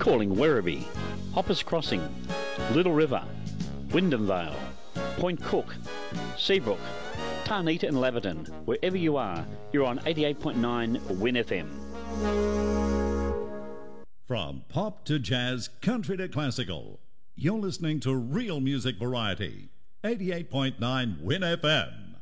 calling Werribee, Hoppers Crossing, Little River, Wyndham Vale, Point Cook, Seabrook, Tarnita and Laverton. Wherever you are, you're on 88.9 Win FM. From pop to jazz, country to classical, you're listening to real music variety. 88.9 Win FM.